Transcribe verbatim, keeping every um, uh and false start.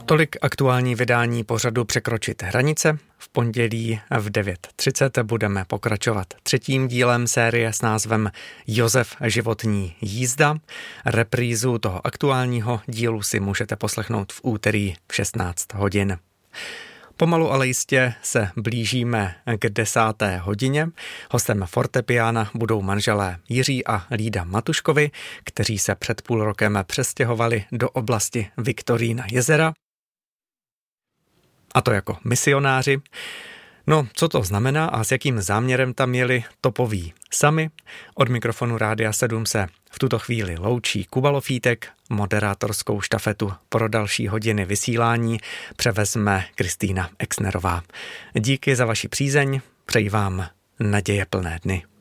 Tolik aktuální vydání pořadu Překročit hranice. V pondělí v devět třicet budeme pokračovat třetím dílem série s názvem Josef životní jízda. Reprízu toho aktuálního dílu si můžete poslechnout v úterý v šestnáct hodin. Pomalu ale jistě se blížíme k desáté hodině. Hostem fortepiána budou manželé Jiří a Lída Matuškovi, kteří se před půl rokem přestěhovali do oblasti Viktorína jezera. A to jako misionáři. No, co to znamená a s jakým záměrem tam jeli, to poví sami. Od mikrofonu Rádia sedm se v tuto chvíli loučí Kuba Lofítek, moderátorskou štafetu pro další hodiny vysílání převezme Kristýna Exnerová. Díky za vaši přízeň, přeji vám nadějeplné dny.